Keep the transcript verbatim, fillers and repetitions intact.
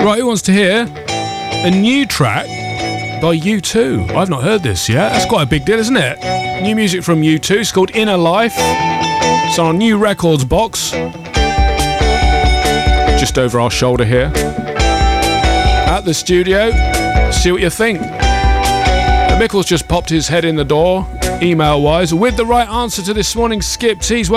Right, who wants to hear a new track by U two? I've not heard this yet. That's quite a big deal, isn't it? New music from U two. It's called Inner Life. It's on our new records box. Just over our shoulder here. At the studio. See what you think. Mickle's just popped his head in the door, email-wise, with the right answer to this morning's Skip Tease. Well